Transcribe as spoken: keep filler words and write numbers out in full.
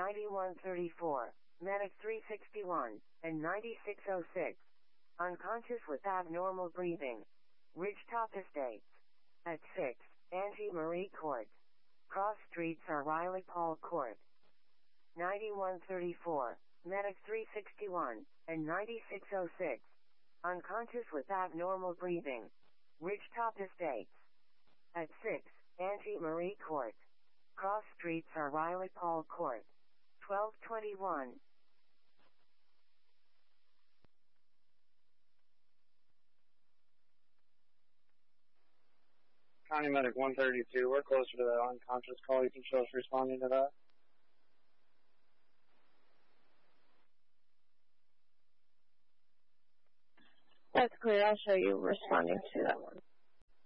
ninety-one thirty-four, Medic three sixty-one, and ninety-six oh six. Unconscious with abnormal breathing. Ridgetop Estates. At six, Angie Marie Court. Cross streets are Riley Paul Court. ninety-one thirty-four, Medic three sixty-one, and ninety-six oh six. Unconscious with abnormal breathing. Ridgetop Estates. At six, Angie Marie Court. Cross streets are Riley Paul Court. twelve twenty-one. County Medic one thirty-two, we're closer to that unconscious call. You can show us responding to that. That's clear. I'll show you responding to that one.